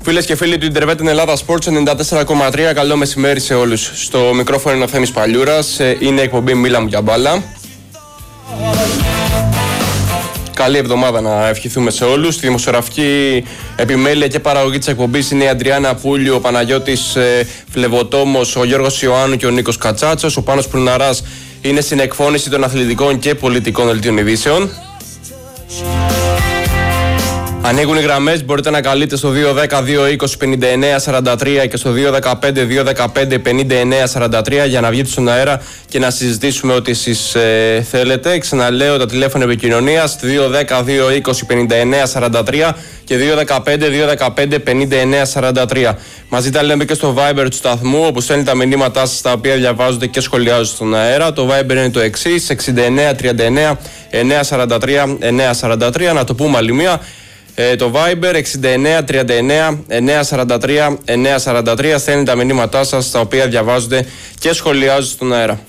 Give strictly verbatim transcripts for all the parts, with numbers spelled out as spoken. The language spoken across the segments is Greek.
Φίλες και φίλοι του Ιντερβέτ Ελλάδα Sports ενενήντα τέσσερα κόμμα τρία, καλό μεσημέρι σε όλους. Στο μικρόφωνο είναι ο Θέμης Παλιούρας, είναι η εκπομπή Μίλα μου για μπάλα. Καλή εβδομάδα να ευχηθούμε σε όλους. Στη δημοσιογραφική επιμέλεια και παραγωγή της εκπομπής είναι η Αντριάννα Πούλη, ο Παναγιώτης Φλεβοτόμος, ο Γιώργος Ιωάννου και ο Νίκος Κατσάτσος. Ο Πάνος Προυναράς είναι στην εκφώνηση των αθλητικών και πολιτικών δελτίων ειδήσεων. Ανοίγουν οι γραμμές, μπορείτε να καλείτε στο δύο δέκα δύο είκοσι πενήντα εννέα σαράντα τρία και στο δύο δεκαπέντε δύο δεκαπέντε πενήντα εννέα σαράντα τρία για να βγείτε στον αέρα και να συζητήσουμε ό,τι εσείς ε, θέλετε. Ξαναλέω τα τηλέφωνα επικοινωνίας δύο δέκα δύο είκοσι πενήντα εννέα σαράντα τρία και δύο δεκαπέντε δύο δεκαπέντε πενήντα εννέα σαράντα τρία. Μαζί τα λέμε και στο Viber του σταθμού, όπου στέλνει τα μηνύματά σας τα οποία διαβάζονται και σχολιάζονται στον αέρα. Το Viber είναι το εξής, εξήντα εννέα τριάντα εννέα εννέα σαράντα τρία εννέα σαράντα τρία. Να το πούμε άλλη μία. Ε, το Viber εξήντα εννέα τριάντα εννέα εννέα σαράντα τρία εννέα σαράντα τρία, στέλνει τα μηνύματά σας τα οποία διαβάζονται και σχολιάζονται στον αέρα.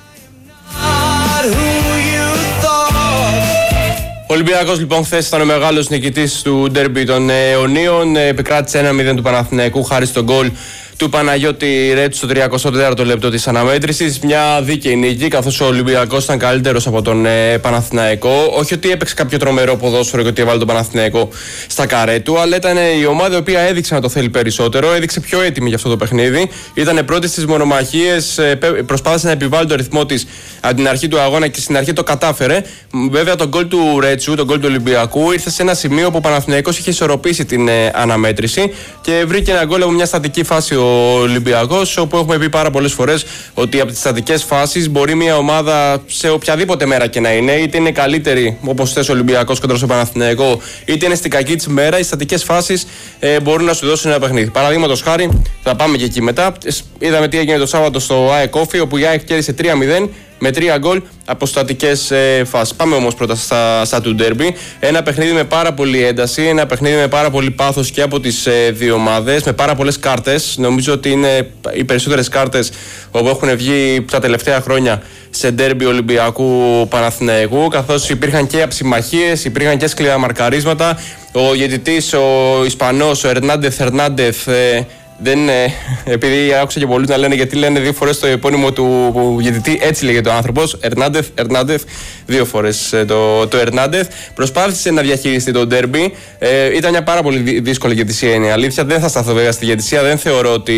Ο Ολυμπιακός λοιπόν χθες ήταν ο μεγάλος νικητής του ντέρμπι των αιωνίων. Επικράτησε ένα μηδέν του Παναθηναϊκού χάρη στον γκολ του Παναγιώτη Ρέτσου στο τριακοστό τέταρτο λεπτό της αναμέτρησης. Μια δίκαιη νίκη, καθώς ο Ολυμπιακός ήταν καλύτερος από τον ε, Παναθηναϊκό. Όχι ότι έπαιξε κάποιο τρομερό ποδόσφαιρο και ότι έβαλε τον Παναθηναϊκό στα καρέ του, αλλά ήταν η ομάδα η οποία έδειξε να το θέλει περισσότερο, έδειξε πιο έτοιμη για αυτό το παιχνίδι. Ήταν πρώτη στις μονομαχίες, ε, προσπάθησε να επιβάλλει το ρυθμό της από την αρχή του αγώνα και στην αρχή το κατάφερε. Βέβαια, το γκολ του Ρέτσου, το γκολ του Ολυμπιακού, ήρθε σε ένα σημείο που ο Παναθηναϊκός είχε ισορροπήσει την ε, αναμέτρηση και βρήκε ένα γκολ από μια στατική φάση ο Ολυμπιακός, όπου έχουμε πει πάρα πολλές φορές ότι από τις στατικές φάσεις μπορεί μια ομάδα σε οποιαδήποτε μέρα και να είναι, είτε είναι καλύτερη όπως θες ο Ολυμπιακός κοντά στο Παναθηναϊκό, είτε είναι στην κακή της μέρα, οι στατικές φάσεις ε, μπορούν να σου δώσουν ένα παιχνίδι. Παραδείγματος χάρη, θα πάμε και εκεί μετά. Είδαμε τι έγινε το Σάββατο στο ΑΕΚ Όφι, όπου η ΑΕΚ κέρδισε τρία μηδέν με τρία γκολ από στατικές ε, φάσεις. Πάμε όμως πρώτα στα, στα του ντέρμπι. Ένα παιχνίδι με πάρα πολύ ένταση, ένα παιχνίδι με πάρα πολύ πάθος και από τις ε, δύο ομάδες, με πάρα πολλές κάρτες. Νομίζω ότι είναι οι περισσότερες κάρτες που έχουν βγει τα τελευταία χρόνια σε ντέρμπι Ολυμπιακού Παναθηναϊκού, καθώς υπήρχαν και αψιμαχίες, υπήρχαν και σκληρά μαρκαρίσματα. Ο διαιτητής, ο Ισπανός, ο Ερνάντεθ Ερνάντεθ, ε, δεν, ε, επειδή άκουσα και πολλούς να λένε γιατί λένε δύο φορές το επώνυμο του διαιτητή, έτσι λέγεται ο άνθρωπος, Ερνάντεθ, Ερνάντεθ, δύο φορές ε, το, το Ερνάντεθ, προσπάθησε να διαχειριστεί το ντέρμπι. Ε, ήταν μια πάρα πολύ δύσκολη διαιτησία, είναι αλήθεια. Δεν θα σταθώ βέβαια στη διαιτησία, δεν θεωρώ ότι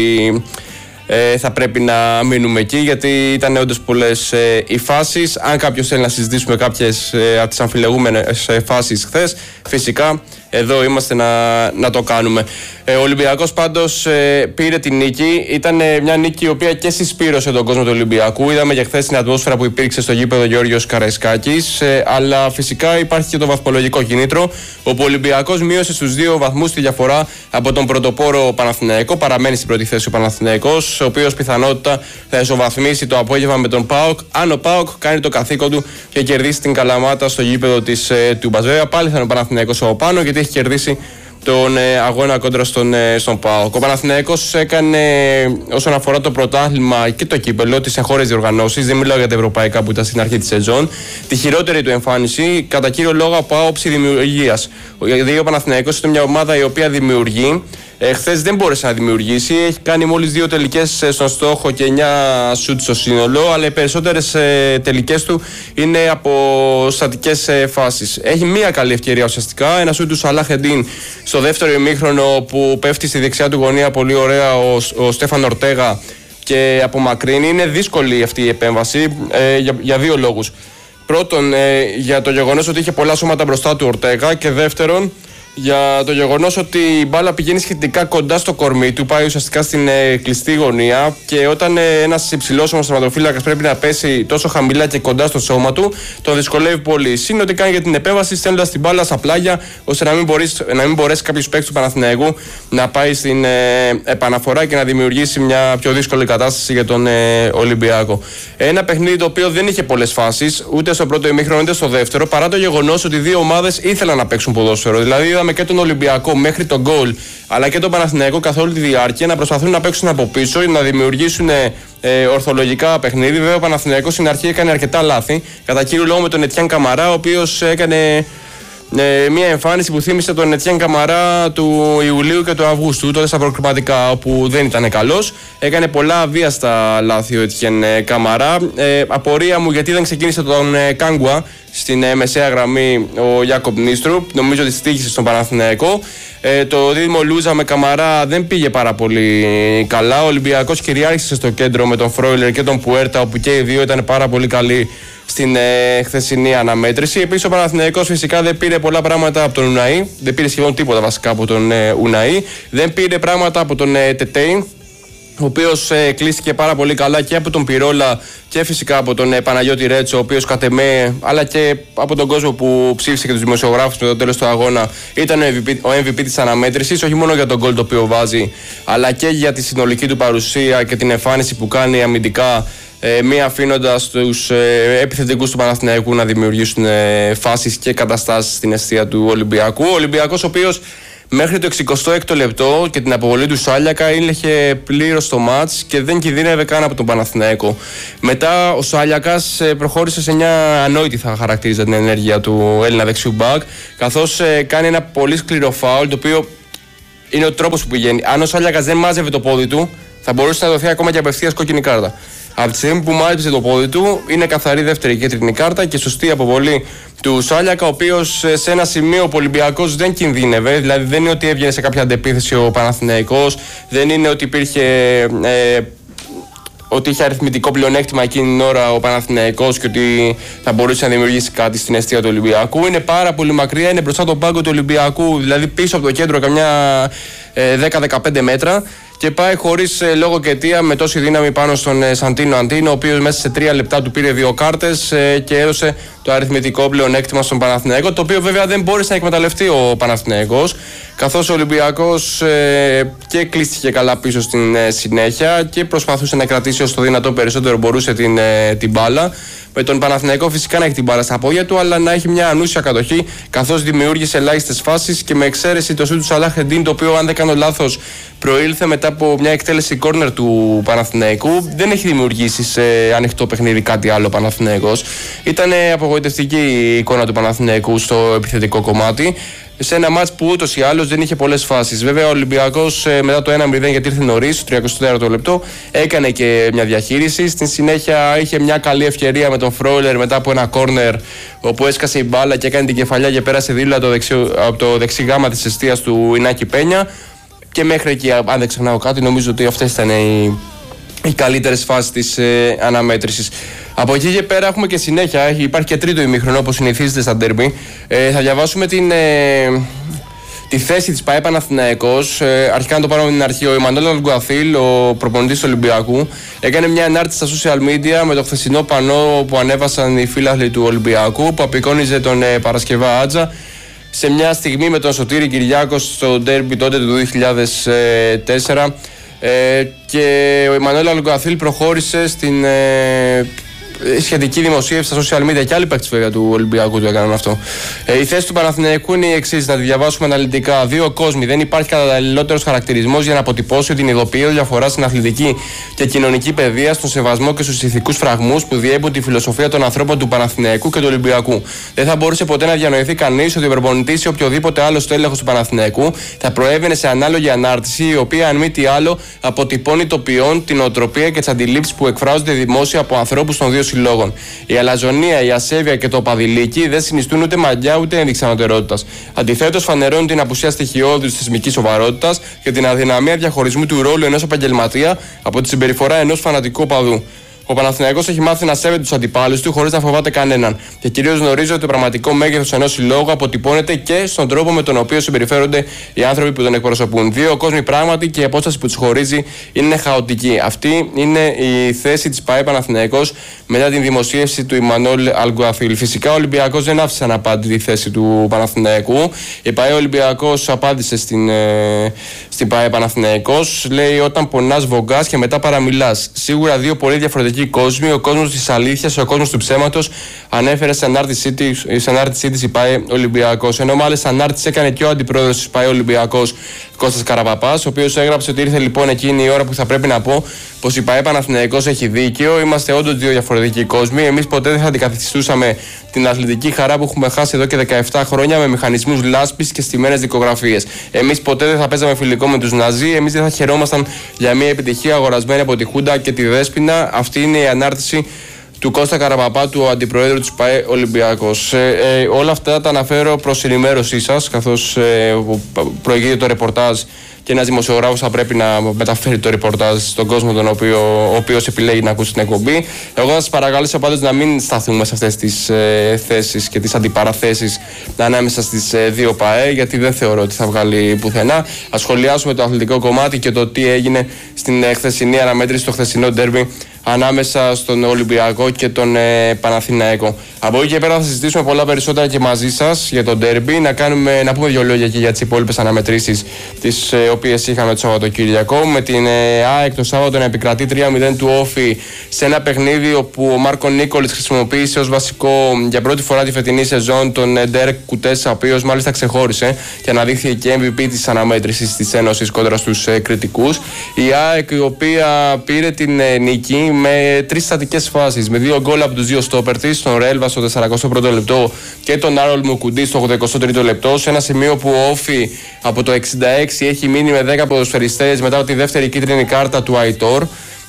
ε, θα πρέπει να μείνουμε εκεί, γιατί ήταν όντως πολλές ε, οι φάσεις. Αν κάποιος θέλει να συζητήσουμε κάποιες ε, από τις αμφιλεγούμενες ε, φάσεις χθες, φυσικά εδώ είμαστε να, να το κάνουμε. Ε, ο Ολυμπιακός πάντως ε, πήρε την νίκη. Ήταν ε, μια νίκη η οποία και συσπήρωσε τον κόσμο του Ολυμπιακού. Είδαμε και χθες την ατμόσφαιρα που υπήρξε στο γήπεδο Γεώργιος Καραϊσκάκης. Ε, αλλά φυσικά υπάρχει και το βαθμολογικό κίνητρο, όπου ο Ολυμπιακός μείωσε στους δύο βαθμούς τη διαφορά από τον πρωτοπόρο Παναθηναϊκό. Παραμένει στην πρώτη θέση ο Παναθηναϊκός, ο οποίος πιθανότητα θα ισοβαθμίσει το απόγευμα με τον ΠΑΟΚ, αν ο ΠΑΟΚ κάνει το καθήκον του και κερδίσει την Καλαμάτα στο γήπεδο της ε, Τούμπας. Βέβαια, πάλι θα είναι ο Παναθηναϊκός από πάνω, γιατί έχει κερδίσει τον ε, αγώνα κόντρα στον, ε, στον ΠΑΟΚ. Ο Παναθηναϊκός έκανε, όσον αφορά το πρωτάθλημα και το κύπελλο, τις εγχώριες διοργανώσεις, δεν μιλάω για τα ευρωπαϊκά που ήταν στην αρχή της σεζόν, τη χειρότερη του εμφάνιση, κατά κύριο λόγο από άποψη δημιουργίας. Γιατί ο Παναθηναϊκός είναι μια ομάδα η οποία δημιουργεί. Ε, χθες δεν μπόρεσε να δημιουργήσει, έχει κάνει μόλις δύο τελικές στον στόχο και εννιά σουτ στο σύνολο, αλλά οι περισσότερες ε, τελικές του είναι από στατικές ε, φάσεις. Έχει μία καλή ευκαιρία ουσιαστικά, ένα σουτ του Σαλάχ Εντίν στο δεύτερο ημίχρονο που πέφτει στη δεξιά του γωνία πολύ ωραία ο, ο Στέφαν Ορτέγα και απομακρύνει. Είναι δύσκολη αυτή η επέμβαση ε, για, για δύο λόγους. Πρώτον, ε, για το γεγονός ότι είχε πολλά σώματα μπροστά του Ορτέγα, και δεύτερον, για το γεγονός ότι η μπάλα πηγαίνει σχετικά κοντά στο κορμί του, πάει ουσιαστικά στην ε, κλειστή γωνία, και όταν ε, ένας υψηλός όμως τερματοφύλακας πρέπει να πέσει τόσο χαμηλά και κοντά στο σώμα του, τον δυσκολεύει πολύ. Συν ότι κάνει για την επέμβαση στέλνοντας την μπάλα στα πλάγια, ώστε να μην, μπορείς, να μην μπορέσει κάποιος παίκτης του Παναθηναϊκού να πάει στην ε, επαναφορά και να δημιουργήσει μια πιο δύσκολη κατάσταση για τον ε, Ολυμπιακό. Ένα παιχνίδι το οποίο δεν είχε πολλές φάσεις, ούτε στο πρώτο ημίχρονο ούτε στο δεύτερο, παρά το γεγονός ότι οι δύο ομάδες ήθελαν να παίξουν ποδόσφαιρο. Δηλαδή, είδαμε και τον Ολυμπιακό μέχρι τον γκολ, αλλά και τον Παναθηναϊκό καθ' όλη τη διάρκεια να προσπαθούν να παίξουν από πίσω, να δημιουργήσουν ε, ορθολογικά παιχνίδι. Βέβαια, ο Παναθηναϊκός στην αρχή έκανε αρκετά λάθη, κατά κύριο λόγο με τον Ετιάν Καμαρά, ο οποίος έκανε Ε, μια εμφάνιση που θύμισε τον Ετιέν Καμαρά του Ιουλίου και του Αυγούστου, τότε στα προκριματικά, όπου δεν ήταν καλός. Έκανε πολλά αβίαστα λάθη ο Ετιέν Καμαρά. Ε, απορία μου γιατί δεν ξεκίνησε τον ε, Κάγκουα στην ε, μεσαία γραμμή ο Γιάκοπ Νίστρουπ. Νομίζω ότι στοίχησε στον Παναθηναϊκό. Ε, το δίδυμο Λούζα με Καμαρά δεν πήγε πάρα πολύ καλά. Ο Ολυμπιακός κυριάρχησε στο κέντρο με τον Φρόιλερ και τον Πουέρτα, όπου και οι δύο ήταν πάρα πολύ καλοί στην ε, χθεσινή αναμέτρηση. Επίσης ο Παναθηναϊκός φυσικά δεν πήρε πολλά πράγματα από τον Ουναή. Δεν πήρε σχεδόν τίποτα βασικά από τον ε, Ουναή. Δεν πήρε πράγματα από τον ε, Τετέιν, ο οποίος ε, κλείστηκε πάρα πολύ καλά και από τον Πυρόλα και φυσικά από τον ε, Παναγιώτη Ρέτσο, ο οποίος κατ' εμέ, αλλά και από τον κόσμο που ψήφισε και τους δημοσιογράφους με το τέλος του αγώνα, ήταν ο εμ βι πι, ο εμ βι πι της αναμέτρησης, όχι μόνο για τον γκολ το οποίο βάζει, αλλά και για τη συνολική του παρουσία και την εμφάνιση που κάνει αμυντικά, ε, μία αφήνοντας τους ε, επιθετικούς του Παναθηναϊκού να δημιουργήσουν ε, φάσεις και καταστάσεις στην εστία του Ολυμπιακού. Ο Ολυμπιακός, ο οποίος μέχρι το εξηκοστό έκτο λεπτό και την αποβολή του Σάλιακα είχε πλήρως το μάτς και δεν κινδύνευε καν από τον Παναθηναϊκό. Μετά ο Σάλιακας προχώρησε σε μια ανόητη, θα χαρακτήριζα, την ενέργεια του Έλληνα δεξιού μπακ, καθώς κάνει ένα πολύ σκληρό φάουλ, το οποίο είναι ο τρόπος που πηγαίνει. Αν ο Σάλιακας δεν μάζευε το πόδι του, θα μπορούσε να δοθεί ακόμα και απευθείας κόκκινη κάρτα. Από τη στιγμή που μάζεψε το πόδι του, είναι καθαρή δεύτερη κίτρινη κάρτα και σωστή αποβολή του Σάλιακα, ο οποίος σε ένα σημείο ο Ολυμπιακός δεν κινδύνευε. Δηλαδή δεν είναι ότι έβγαινε σε κάποια αντεπίθεση ο Παναθηναϊκός, δεν είναι ότι υπήρχε. Ε, ότι είχε αριθμητικό πλεονέκτημα εκείνη την ώρα ο Παναθηναϊκός και ότι θα μπορούσε να δημιουργήσει κάτι στην εστία του Ολυμπιακού. Είναι πάρα πολύ μακριά, είναι μπροστά τον πάγκο του Ολυμπιακού, δηλαδή πίσω από το κέντρο καμιά ε, δέκα με δεκαπέντε μέτρα. Και πάει χωρίς ε, λόγο και αιτία με τόση δύναμη πάνω στον ε, Σαντίνο Αντίνο, ο οποίος μέσα σε τρία λεπτά του πήρε δύο κάρτες ε, και έδωσε το αριθμητικό πλεονέκτημα στον Παναθηναϊκό, το οποίο βέβαια δεν μπόρεσε να εκμεταλλευτεί ο Παναθηναϊκός, καθώς ο Ολυμπιακός ε, και κλείστηκε καλά πίσω στην ε, συνέχεια και προσπαθούσε να κρατήσει όσο το δυνατό περισσότερο μπορούσε την, ε, την μπάλα. Με τον Παναθηναϊκό φυσικά να έχει την μπάλα στα πόδια του, αλλά να έχει μια ανούσια κατοχή, καθώς δημιούργησε ελάχιστες φάσεις και με εξαίρεση το σούτ του Σαλάχ Εντίν, το οποίο, αν δεν κάνω λάθος, προήλθε μετά από μια εκτέλεση κόρνερ του Παναθηναϊκού. Δεν έχει δημιουργήσει σε ανοιχτό παιχνίδι κάτι άλλο ο Παναθηναϊκός. Ήταν απογοητευτική η εικόνα του Παναθηναϊκού στο επιθετικό κομμάτι, σε ένα μάτς που ούτως ή άλλως δεν είχε πολλές φάσεις. Βέβαια ο Ολυμπιακός μετά το ένα μηδέν, γιατί ήρθε νωρίς, στο τριακοστό τέταρτο λεπτό, έκανε και μια διαχείριση. Στην συνέχεια είχε μια καλή ευκαιρία με τον Φρόιλερ μετά από ένα κόρνερ, όπου έσκασε η μπάλα και έκανε την κεφαλιά και πέρασε δίπλα το δεξί, από το δεξί γάμα της εστίας του Ινάκη Πένια. Και μέχρι εκεί, αν δεν ξεχνάω κάτι, νομίζω ότι αυτές ήταν οι, οι καλύτερες φάσεις της ε, αναμέτρησης. Από εκεί και πέρα έχουμε και συνέχεια, υπάρχει και τρίτο ημίχρονο όπως συνηθίζεται στα ντέρμπι. Ε, θα διαβάσουμε την, ε, τη θέση της ΠΑΕ Παναθηναϊκός. Ε, αρχικά να το πάρουμε την αρχή. Ο Εμμανουέλ Αλγκουαθίλ, ο προπονητής του Ολυμπιακού, έκανε μια ενάρτηση στα social media με το χθεσινό πανό που ανέβασαν οι φίλαθλοι του Ολυμπιακού, που απεικόνιζε τον ε, Παρασκευά Άτζα σε μια στιγμή με τον Σωτήρη Κυριάκο στο ντέρμπι τότε του δύο χιλιάδες τέσσερα. Ε, και ο Εμμανουέλ Αλγκουαθίλ προχώρησε στην ε, σχετική δημοσίευση στα social media, και άλλοι παίκτες βέβαια του Ολυμπιακού το έκαναν αυτό. Ε, η θέση του Παναθηναϊκού είναι η εξής, να τη διαβάσουμε αναλυτικά. Δύο κόσμοι. Δεν υπάρχει καταλληλότερος χαρακτηρισμός για να αποτυπώσει την ειδοποιή διαφορά στην αθλητική και κοινωνική παιδεία, στον σεβασμό και στους ηθικούς φραγμούς που διέπουν τη φιλοσοφία των ανθρώπων του Παναθηναϊκού και του Ολυμπιακού. Δεν θα μπορούσε ποτέ να διανοηθεί κανείς ότι ο προπονητής ή οποιοδήποτε άλλο στέλεχος του Παναθηναϊκού θα προέβαινε σε ανάλογη ανάρτηση, η οποία, αν μη τι άλλο, αποτυπώνει το ποιόν, την οτροπία και τις αντιλήψεις που εκφράζονται δημόσια από ανθρώπους των δύο συλλόγων. Η αλαζονία, η ασέβεια και το παδιλίκι δεν συνιστούν ούτε μαγιά ούτε ένδειξη ανωτερότητας. Αντιθέτως, φανερώνουν την απουσία στοιχειώδους θεσμικής σοβαρότητας και την αδυναμία διαχωρισμού του ρόλου ενός επαγγελματία από τη συμπεριφορά ενός φανατικού οπαδού. Ο Παναθηναϊκός έχει μάθει να σέβεται τους αντιπάλους του χωρίς να φοβάται κανέναν. Και κυρίως γνωρίζει ότι το πραγματικό μέγεθος ενός συλλόγου αποτυπώνεται και στον τρόπο με τον οποίο συμπεριφέρονται οι άνθρωποι που τον εκπροσωπούν. Δύο κόσμοι πράγματι και η απόσταση που τους χωρίζει είναι χαοτική. Αυτή είναι η θέση της ΠΑΕ Παναθηναϊκός μετά την δημοσίευση του Εμμανουέλ Αλγκουαθίλ. Φυσικά ο Ολυμπιακός δεν άφησε αναπάντητη τη θέση του Παναθηναϊκού. Η ΠΑΕ Ολυμπιακός απάντησε στην, ε, στην ΠΑΕ Παναθηναϊκός. Λέει: όταν πονάς, βογκάς και μετά παραμιλάς. Σίγουρα δύο πολύ διαφορετικοί κόσμοι, ο κόσμος της αλήθειας, ο κόσμος του ψέματος, ανέφερε σε ανάρτησή της η ΠΑΕ Ολυμπιακός. Ενώ μάλιστα ανάρτηση έκανε και ο αντιπρόεδρος της ΠΑΕ Ολυμπιακός, Κώστας Καραπαπάς, ο οποίος έγραψε ότι ήρθε λοιπόν εκείνη η ώρα που θα πρέπει να πω πως η ΠΑΕ Παναθηναϊκός έχει δίκιο. Είμαστε όντως δύο διαφορετικοί κόσμοι. Εμείς ποτέ δεν θα αντικαθιστούσαμε την αθλητική χαρά που έχουμε χάσει εδώ και δεκαεπτά χρόνια με μηχανισμούς λάσπης και στημένες δικογραφίες. Εμείς ποτέ δεν θα παίζαμε φιλικό με τους Ναζί. Εμείς δεν θα χαιρόμασταν για μια επιτυχία αγορασμένη από τη Χούντα και τη Δέσποινα. Αυτή είναι η ανάρτηση του Κώστα Καραπαπά, του αντιπροέδρου της ΠΑΕ Ολυμπιακός. Ε, ε, όλα αυτά τα αναφέρω προς ενημέρωσή σας, καθώς ε, προηγείται το ρεπορτάζ και ένας δημοσιογράφος θα πρέπει να μεταφέρει το ρεπορτάζ στον κόσμο τον οποίο, ο οποίος επιλέγει να ακούσει την εκπομπή. Εγώ θα σας παρακαλέσω πάντως να μην σταθούμε σε αυτές τις ε, θέσεις και τις αντιπαραθέσεις ανάμεσα στις ε, δύο ΠΑΕ, γιατί δεν θεωρώ ότι θα βγάλει πουθενά. Ας σχολιάσουμε το αθλητικό κομμάτι και το τι έγινε στην ε, χθεσινή αναμέτρηση, στο χθεσινό ντέρμπι ανάμεσα στον Ολυμπιακό και τον ε, Παναθηναϊκό. Από εκεί και πέρα θα συζητήσουμε πολλά περισσότερα και μαζί σας για τον ντέρμπι, να, κάνουμε, να πούμε δύο λόγια και για τις υπόλοιπες αναμετρήσεις τις ε, οποίες είχαμε το Σαββατοκύριακο. Με την ε, ΑΕΚ το Σάββατο να επικρατεί τρία μηδέν του Όφη σε ένα παιχνίδι όπου ο Μάρκο Νίκολης χρησιμοποίησε ως βασικό για πρώτη φορά τη φετινή σεζόν τον ε, Ντέρεκ Κουτέσα, ο οποίος μάλιστα ξεχώρισε και αναδείχθηκε και εμ βι πι της αναμέτρησης της Ένωσης κόντρα στους ε, κριτικούς. Η ΑΕΚ, η οποία πήρε την ε, νίκη με τρεις στατικές φάσεις, με δύο γκολ από τους δύο στόπερ της, τον Ρέλβα στο σαρανταοκτώ πρώτο λεπτό και τον Άρολ Μουκουντή στο ογδοηκοστό τρίτο λεπτό, σε ένα σημείο που ο Όφη από το εξήντα έξι έχει μείνει με δέκα ποδοσφαιριστές μετά από τη δεύτερη κίτρινη κάρτα του Αϊτόρ,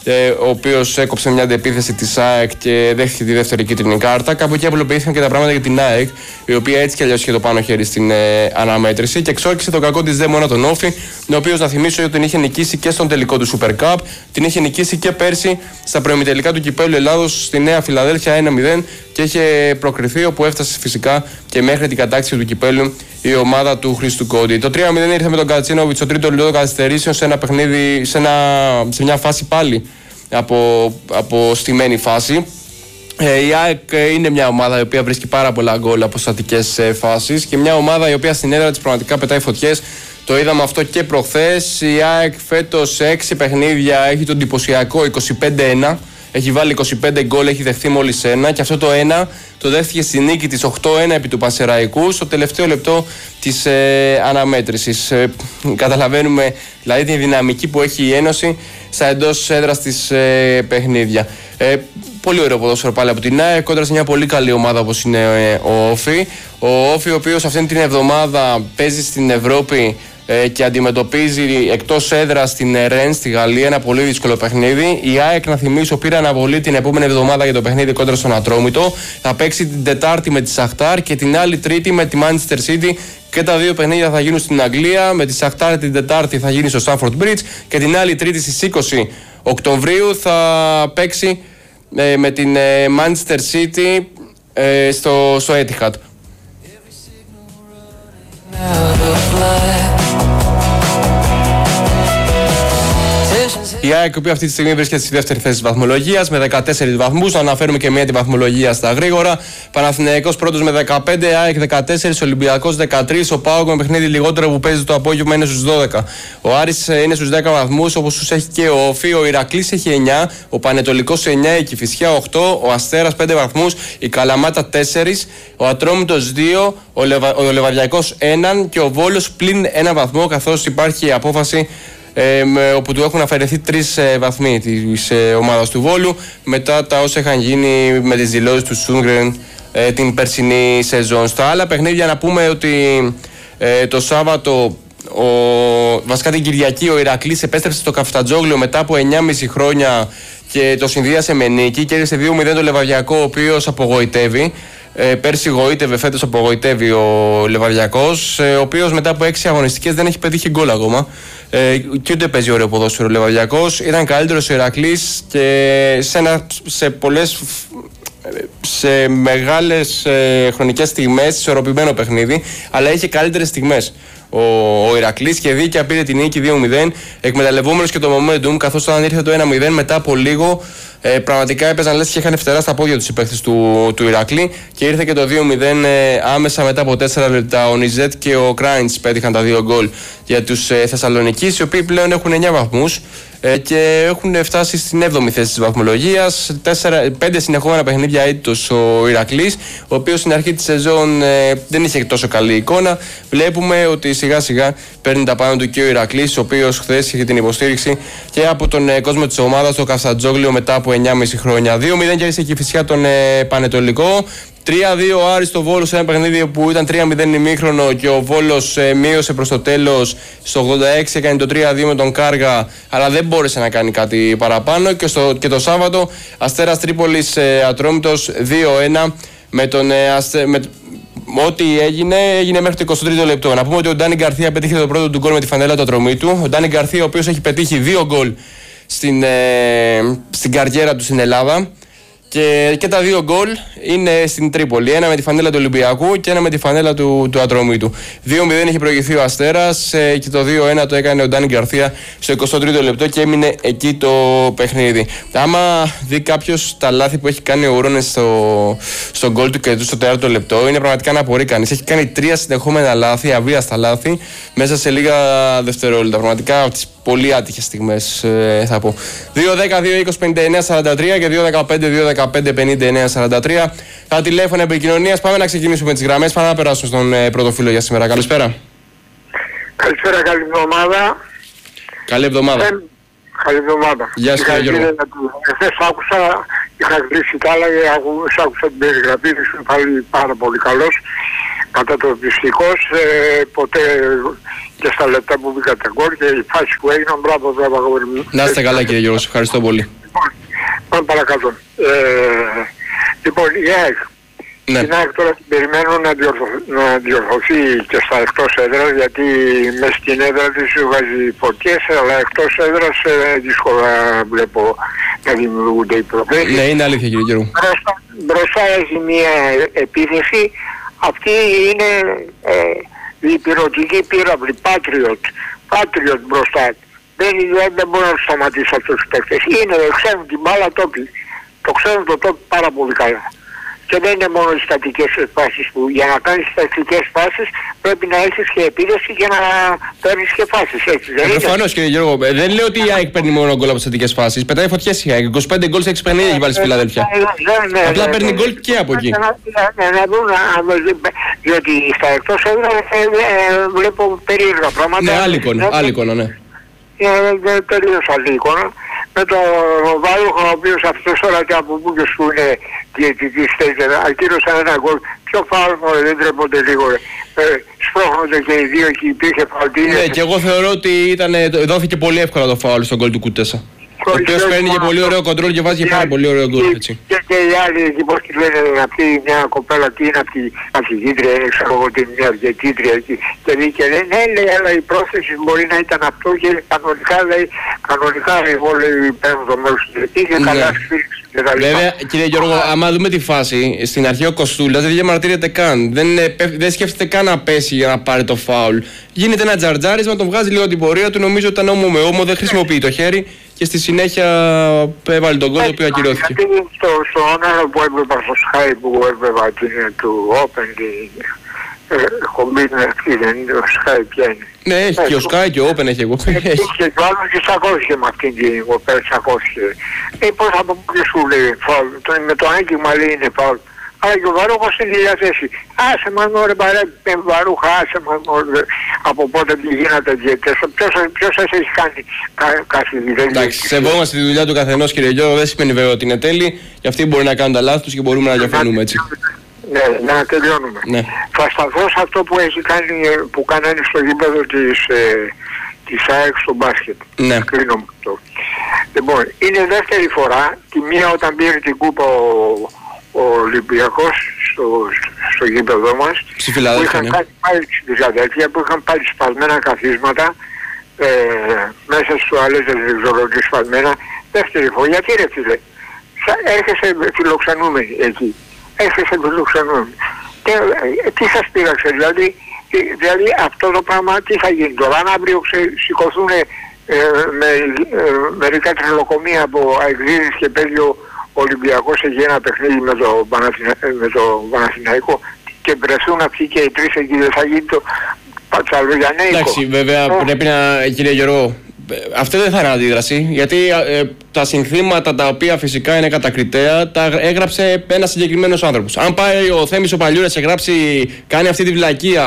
ο οποίος έκοψε μια αντεπίθεση της ΑΕΚ και δέχτηκε τη δεύτερη κίτρινη κάρτα. Κάπου εκεί απλοποιήθηκαν και τα πράγματα για την ΑΕΚ, η οποία έτσι κι αλλιώς είχε το πάνω χέρι στην ε, αναμέτρηση και εξόρκησε το κακό της δαίμονα τον Όφη, ο οποίος να θυμίσω ότι την είχε νικήσει και στον τελικό του Super Cup, την είχε νικήσει και πέρσι στα προημιτελικά του Κυπέλλου Ελλάδος στη Νέα Φιλαδέλφια ένα μηδέν και είχε προκριθεί, όπου έφτασε φυσικά και μέχρι την κατάκτηση του Κυπέλλου η ομάδα του Χρήστου Κόντι. Το τρία μηδέν ήρθε με τον Κατσίνοβιτς στο τρίτο λεπτό καθυστερήσεων σε ένα παιχνίδι, σε, ένα, σε μια φάση πάλι από, από στημένη φάση. Ε, η ΑΕΚ είναι μια ομάδα η οποία βρίσκει πάρα πολλά γκολ από στατικές ε, φάσεις και μια ομάδα η οποία στην έδρα της πραγματικά πετάει φωτιές. Το είδαμε αυτό και προχθές. Η ΑΕΚ φέτος σε έξι παιχνίδια έχει τον εντυπωσιακό είκοσι πέντε ένα. Έχει βάλει είκοσι πέντε γκολ, έχει δεχθεί μόλις ένα και αυτό το ένα το δέχθηκε στη νίκη της οκτώ ένα επί του Πανσεραϊκού στο τελευταίο λεπτό της ε, αναμέτρησης. Ε, καταλαβαίνουμε δηλαδή τη δυναμική που έχει η Ένωση στα εντός έδρας της ε, παιχνίδια. Ε, πολύ ωραίο ποδόσφαιρο πάλι από την ΑΕΚ κόντρα σε μια πολύ καλή ομάδα όπως είναι ε, ο Όφη. Ο Όφη, ο οποίος αυτήν την εβδομάδα παίζει στην Ευρώπη και αντιμετωπίζει εκτός έδρας στην Ρεν στη Γαλλία, ένα πολύ δύσκολο παιχνίδι. Η ΑΕΚ, να θυμίσω, πήρε αναβολή την επόμενη εβδομάδα για το παιχνίδι κόντρα στον Ατρόμητο. Θα παίξει την Τετάρτη με τη Σαχτάρ και την άλλη Τρίτη με τη Manchester City. Και τα δύο παιχνίδια θα γίνουν στην Αγγλία. Με τη Σαχτάρ την Τετάρτη θα γίνει στο Stamford Bridge και την άλλη Τρίτη στις είκοσι Οκτωβρίου θα παίξει ε, με την ε, Manchester City ε, στο, στο Etihad. Η ΑΕΚ, η οποία αυτή τη στιγμή βρίσκεται στη δεύτερη θέση της βαθμολογίας με δεκατέσσερις βαθμούς. Να αναφέρουμε και μία τη βαθμολογία στα γρήγορα. Παναθηναϊκός πρώτος με δεκαπέντε, ΑΕΚ δεκατέσσερα, Ολυμπιακός δεκατρία. Ο ΠΑΟΚ με παιχνίδι λιγότερο που παίζει το απόγευμα είναι στους δώδεκα. Ο Άρης είναι στους δέκα βαθμούς, όπως τους έχει και ο Όφη. Ο Ηρακλής έχει εννιά, ο Πανετολικός εννιά, η Κηφισιά οκτώ, ο Αστέρας πέντε βαθμούς, η Καλαμάτα τέσσερα, ο Ατρόμητος δύο, ο, Λεβα... ο Λεβαδιακός ένα και ο Βόλος πλην ένα βαθμό, καθώς υπάρχει απόφαση Ε, με, όπου του έχουν αφαιρεθεί τρεις ε, βαθμοί της ε, ομάδας του Βόλου μετά τα όσα είχαν γίνει με τις δηλώσεις του Σούγκρεν ε, την περσινή σεζόν. Στα άλλα παιχνίδια να πούμε ότι ε, το Σάββατο, ο, βασικά την Κυριακή, ο Ηρακλής επέστρεψε στο Καφτατζόγλιο μετά από εννιά και μισή χρόνια και το συνδύασε με νίκη και έρισε δύο μηδέν το Λεβαδιακό, ο οποίος απογοητεύει. Ε, πέρσι γοήτευε, φέτος απογοητεύει ο Λεβαδιακός, ε, ο οποίος μετά από έξι αγωνιστικές δεν έχει πετύχει γκολ ακόμα. Ε, και ούτε παίζει ωραίο ποδόσφαιρο ο Λεβαδιακός. Ήταν καλύτερος ο Ηρακλής και σε, ένα, σε πολλές, σε μεγάλες ε, χρονικές στιγμές, ισορροπημένο παιχνίδι, αλλά είχε καλύτερες στιγμές ο, ο Ηρακλής και δίκαια πήρε την νίκη δύο μηδέν, εκμεταλλευόμενος και το momentum, καθώς όταν ήρθε το ένα μηδέν μετά από λίγο ε, πραγματικά έπαιζαν λες και είχαν φτερά στα πόδια τους οι παίκτες του, του Ηρακλή και ήρθε και το δύο μηδέν ε, άμεσα μετά από τέσσερα λεπτά. Ο Νιζέτ και ο Κράιντς πέτυχαν τα δύο γκολ για τους ε, Θεσσαλονικείς, οι οποίοι πλέον έχουν εννιά βαθμούς ε, και έχουν φτάσει στην έβδομη θέση της βαθμολογίας. πέντε συνεχόμενα παιχνίδια ήττος ο Ηρακλής, ο οποίος στην αρχή της σεζόν ε, δεν είχε τόσο καλή εικόνα. Βλέπουμε ότι σιγά σιγά παίρνει τα πάνω του και ο Ηρακλής, ο οποίος χθες είχε την υποστήριξη και από τον ε, κόσμο της ομάδας, το Καφτατζόγλιο, μετά από εννιά και μισό χρόνια. δύο μηδέν κέρδισε και η Κηφισιά τον ε, Πανετολικό. τρία δύο ο Άρης στο Βόλο σε ένα παιχνίδι που ήταν τρία μηδέν ημίχρονο και ο Βόλος ε, μείωσε προς το τέλος. Στο ογδόντα έξι έκανε το τρία δύο με τον Κάργα, αλλά δεν μπόρεσε να κάνει κάτι παραπάνω. Και, στο, και το Σάββατο Αστέρας Τρίπολης ε, Ατρόμητος δύο ένα με τον ε, αστε, με, ό,τι έγινε, έγινε μέχρι το εικοστό τρίτο λεπτό. Να πούμε ότι ο Ντάνι Γκαρθία πετύχε το πρώτο του γκολ με τη φανέλα του Ατρομήτου. Ο Ντάνι Γκαρθία, ο οποίος έχει πετύχει δύο γκολ στην, ε, στην καριέρα του στην Ελλάδα. Και, και τα δύο γκολ είναι στην Τρίπολη. Ένα με τη φανέλα του Ολυμπιακού και ένα με τη φανέλα του, του Ατρομήτου. δύο μηδέν έχει προηγηθεί ο Αστέρας ε, και το δύο ένα το έκανε ο Ντάνι Γκαρθία στο εικοστό τρίτο λεπτό και έμεινε εκεί το παιχνίδι. Άμα δει κάποιος τα λάθη που έχει κάνει ο Ουρώνες στο, στο γκολ του και του στο τέταρτο λεπτό, είναι πραγματικά να απορεί κανείς. Έχει κάνει τρία συνεχόμενα λάθη, αβίαστα λάθη, μέσα σε λίγα δευτερόλεπτα. Πραγματικά από τις πολύ άτυχες στιγμές ε, θα πω. δύο δέκα δύο είκοσι πενήντα εννέα σαράντα τρία και δύο δεκαπέντε δύο δεκαπέντε πενήντα εννέα σαράντα τρία. Τα τηλέφωνα επικοινωνίας. Πάμε να ξεκινήσουμε τις γραμμές. Πάμε να περάσουμε στον ε, πρώτο φίλο για σήμερα. Καλησπέρα. Καλησπέρα, καλή εβδομάδα. Καλή εβδομάδα. Ε, καλή εβδομάδα. Γεια σας, κύριε Γιώργο. Εχθές άκουσα, είχα κλείσει τα άλλα και άκουσα την περιγραφή, ήσουν πάλι πάρα πολύ καλός. Κατά το δυστυχώς, ε, ποτέ και στα λεπτά που μπήκα τα γκολ και η φάση που έγιναν, μπράβο, μπράβο, αγόρι μου. Να είστε καλά, κύριε Γιώργο, ευχαριστώ πολύ. Λοιπόν, πάμε παρακάτω. Ε, λοιπόν, η ΑΕΚ. Ναι. Την ΑΕΚ τώρα την περιμένω να, διορθω, να διορθωθεί και στα εκτός έδρας, γιατί μες στην έδρα της βγάζει φωτιές, αλλά εκτός έδρας ε, δύσκολα βλέπω να δημιουργούνται οι προθέσεις. Ναι, είναι αλήθεια, κύριε Γιώργο. Μπροστά, μπροστά έχει μια επίθεση. Αυτή είναι ε, η πυρωτική πύραυλη, Patriot, Patriot μπροστά. Δεν, δεν μπορεί να τους σταματήσει αυτούς τους παίκτες. Είναι, ξέρουν την μπάλα τόπι. Το ξέρουν το τόπι πάρα πολύ καλά. Και δεν είναι μόνο οι στατικές φάσεις που για να κάνεις στατικές φάσεις πρέπει να έχεις και επίδεση και να παίρνεις και φάσεις. Έτσι δεν είναι? Προφανώς, κύριε Γιώργο. Δεν λέω ότι η ΑΕΚ παίρνει μόνο γκολ από στατικές φάσεις. Πετάει φωτιές η ΑΕΚ. είκοσι πέντε γκολ σε έξι παιχνίδια έχει βάλει στη Φιλαδέλφια. Απλά παίρνει γκολ και από εκεί. Να δουν, διότι στα εκτός έδρα βλέπω περίεργα πράγματα. Ναι, άλλη εικόνα, άλλη εικόνα, ναι. Είναι τελείως άλλη εικόνα. Με τον Βάροχο, ο οποίος αυτός τώρα και από πού και σου είναι διαιτητής, ακύρωσαν ένα γκολ. Ποιο φάουλ, δεν τρέπονται λίγο. Ε, σπρώχνονται και οι δύο και υπήρχε φάουλ. Ναι, και εγώ θεωρώ ότι ήταν, δόθηκε πολύ εύκολα το φάουλ στον γκολ του Κουτέσα. Ο οποίος παίρνει και πολύ ωραίο κοντρόλ και βάζει και πάρα πολύ ωραίο γκολ. Και, και, και οι άλλοι εκεί πώς τη λένε, αυτή μια κοπέλα, τι είναι αυτή, αφηγήτρια, είναι ξέρω εγώ την μια διαιτήτρια εκεί. Και λέει, και λέει, ναι, λέει, αλλά η πρόθεση μπορεί να ήταν αυτό και κανονικά λέει, κανονικά εγώ λέει παίρνω το μέρος του διαιτή και καλά σφίριξη. Βέβαια, κύριε Γιώργο, άμα δούμε τη φάση, στην αρχή ο Κοστούλας δεν διαμαρτύρεται καν. Δεν, δεν σκέφτεται καν να πέσει για να πάρει το φάουλ. Γίνεται ένα τζαρτζάρισμα, τον βγάζει λίγο την πορεία του, νομίζω ότι ήταν όμο με όμο, δεν χρησιμοποιεί το χέρι και στη συνέχεια έβαλε τον γκολ το οποίο ακυρώθηκε. Γιατί στο, στο όνειρο που έβλεπα στο Sky που έβλεπα την του Open, την κομπίνη αυτή δεν είναι, ο Sky ποια είναι. Ναι, έχει και ο Sky και ο Open έχει εγώ. Και το άλλο και τσακώθηκε με αυτήν την κοπέλα, τσακώθηκε. Ε, πώς από πού και σου λέει φάουλ, με το άγγιγμα λέει είναι φάουλ. Αλλά και ο Βαρούχος είναι διαθέσει. Άσε μαν ωραία παρέ, Βαρούχα, άσε μαν ωραία. Από πότε γίνατε διαιτές. Ποιος, ποιος σας έχει κάνει καθηγητή. Εντάξει, σεβόμαστε τη δουλειά του καθενός, κύριε Γιώργο, δεν σημαίνει βέβαια ότι είναι τέλειοι. Και αυτοί μπορεί να κάνουν τα λάθη τους και μπορούμε να διαφωνούμε έτσι. Ναι, να τελειώνουμε. Ναι. Θα σταθώ σε αυτό που έχει κάνει, που κάνανε στο γήπεδο της, ε, της ΑΕΚ στο μπάσκετ. Ναι. Κλείνω με αυτό. Λοιπόν, είναι δεύτερη φορά, τη μία όταν πήρε την κούπα ο, ο Ολυμπιακός στο, στο γήπεδο μας, που είχαν ναι. κάνει πάλι στη Φιλαδέλφια, που είχαν πάλι σπασμένα καθίσματα, ε, μέσα στους τουαλέτες δεν ξέρω τι σπασμένα, δεύτερη φορά. Γιατί ρε φίλε, έρχεσαι φιλοξενούμενοι εκεί. Έρχεσαι φιλοξενούμενοι. Και ε, τι σας πείραξε, δηλαδή, δηλαδή αυτό το πράγμα τι θα γίνει τώρα, αν αύριο σηκωθούν ε, με ε, μερικά τρελοκομεία από αεκδίδης και παίζει ο Ολυμπιακός έχει ένα παιχνίδι με το, Παναθηνα... με το Παναθηναϊκό και βρεθούν αυτοί και οι τρεις εκεί, δεν θα γίνει το Πατσαλογιανέικο. Εντάξει, βέβαια oh. πρέπει να, κύριε Γιώργο, αυτό δεν θα είναι αντίδραση, γιατί ε, τα συνθήματα τα οποία φυσικά είναι κατακριτέα τα έγραψε ένας συγκεκριμένος άνθρωπος. Αν πάει ο Θέμης ο Παλιούρας και γράψει, κάνει αυτή τη βλακεία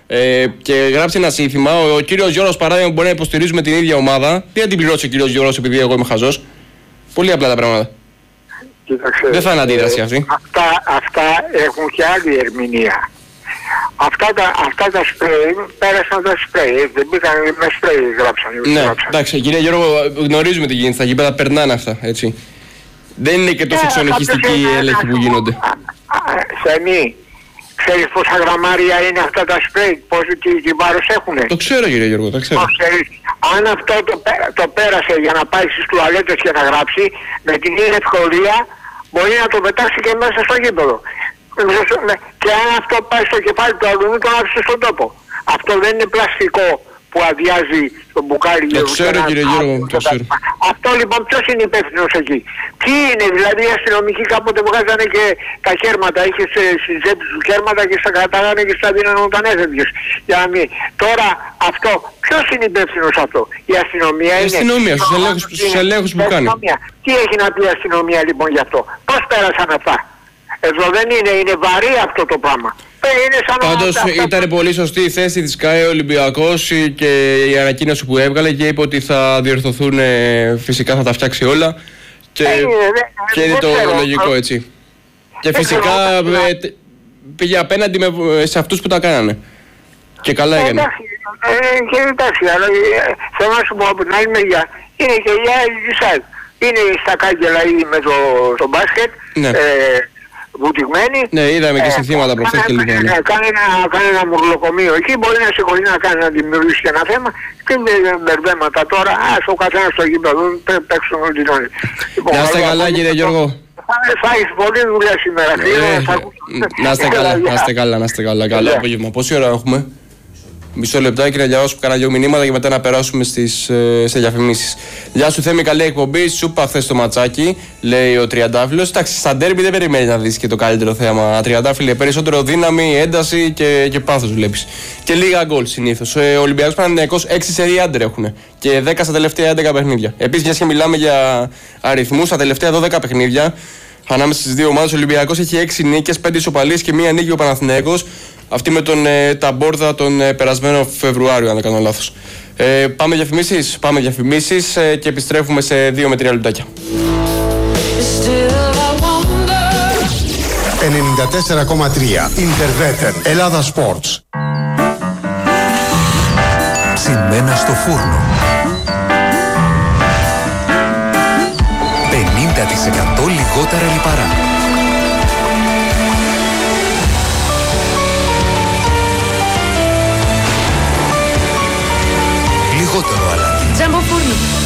Ε, και γράψει ένα σύνθημα. Ο, ο κύριος Γιώργος, παράδειγμα, μπορεί να υποστηρίζουμε την ίδια ομάδα. Τι να την πληρώσει ο κύριος Γιώργος επειδή εγώ είμαι χαζός? Πολύ απλά τα πράγματα. Κοίταξε, δεν θα είναι αντίδραση αυτή. Ε, αυτά, αυτά έχουν και άλλη ερμηνεία. Αυτά τα, αυτά τα σπρέι πέρασαν τα σπρέι. Δεν μπήκαν με σπρέι, γράψαν. Ναι, γράψαν. εντάξει, κύριε Γιώργο, γνωρίζουμε τι γίνεται. Στα γήπεδα περνάνε αυτά, έτσι. Δεν είναι και τόσο εξονυχιστικοί οι έλεγχοι που γίνονται. Θέμη, ξέρεις πόσα γραμμάρια είναι αυτά τα σπρέι, πόσο τι, τι βάρος έχουνε? Το ξέρω, κύριε Γιώργο, το ξέρω. Αν αυτό το, το πέρασε για να πάει στις τουαλέτες και να γράψει, με την ίδια ευκολία μπορεί να το πετάξει και μέσα στο γήπεδο. Και αν αυτό πάει στο κεφάλι του αλλού, το άφησε στον τόπο. Αυτό δεν είναι πλαστικό που αδειάζει το μπουκάλι. Το ξέρω, κύριε Γιώργο, το ξέρω. Αυτό λοιπόν ποιος είναι υπεύθυνος εκεί? Ποιοι είναι? Δηλαδή οι αστυνομικοί κάποτε βγάζανε και τα κέρματα, είχες στη τσέπη σου κέρματα και στα κρατάγανε και στα δίνανε όταν έφευγες. Για να μην... Τώρα αυτό, ποιος είναι υπεύθυνος αυτό? Η αστυνομία είναι? Η αστυνομία, στους ελέγχους, στους ελέγχους που κάνει. Τι έχει να πει η αστυνομία λοιπόν γι' αυτό? Πώς πέρασαν αυτά? Εδώ δεν είναι, είναι βαρύ αυτό το πράγμα. Πάντως ήταν πολύ σωστή η θέση της ΚΑΕ Ολυμπιακός και η ανακοίνωση που έβγαλε και είπε ότι θα διορθωθούν, φυσικά θα τα φτιάξει όλα και, ε, και είναι το λογικό, έτσι. Και φυσικά ε, πήγε απέναντι με, σε αυτούς που τα κάνανε. Και καλά έγινε. Και εντάξει, αλλά θέλω να σου πω από την άλλη μεριά, είναι και η άλλη side. Είναι στα κάγκελα ή με το, το μπάσκετ. Ναι. Ε, βουτυγμένη. Ναι, είδαμε και συνθήματα προχθές και λοιπά. Ναι, κάνει ένα, κάνει ένα μουρλοκομείο εκεί, μπορεί να σηκωθεί να κάνει να δημιουργήσει και ένα θέμα. Και μπερδέματα τώρα, ας ο καθένας στο γήπεδο, παίξουν όλοι τον. Να είστε καλά, κύριε Γιώργο. Θα έχεις πολλή δουλειά σήμερα. Να είστε καλά, να είστε καλά, να είστε καλά. Καλό απόγευμα. Πόση ώρα έχουμε? Μισό λεπτάκι να διαβάσω κάνα δύο μηνύματα και μετά να περάσουμε στις, σε διαφημίσεις. Γεια σου Θέμη, καλή εκπομπή. Σούπα χθες το ματσάκι, λέει ο Τριαντάφυλλος. Εντάξει, στα ντέρμπι δεν περιμένει να δεις και το καλύτερο θέαμα. Τριαντάφυλλε, περισσότερο δύναμη, ένταση και, και πάθος βλέπεις. Και λίγα γκολ συνήθως. Ο Ολυμπιακός Παναθηναϊκός έξι σερί άντερ έχουν και δέκα στα τελευταία έντεκα παιχνίδια. Επίσης, μιας και μιλάμε για αριθμούς, στα τελευταία δώδεκα παιχνίδια ανάμεσα στις δύο ομάδες, ο Ολυμπιακός έχει έξι νίκες, πέντε ισοπαλίες και μία νίκη ο Παναθηναϊκός. Αυτή με τον ε, Ταμπόρδα τον ε, περασμένο Φεβρουάριο, αν δεν κάνω λάθος. Ε, πάμε διαφημίσεις, πάμε διαφημίσεις ε, και επιστρέφουμε σε δύο με τρία λεπτάκια. ενενήντα τέσσερα κόμμα τρία Interveter Ελλάδα Sports. Ψημένα στο φούρνο. πενήντα τοις εκατό λιγότερα λιπαρά.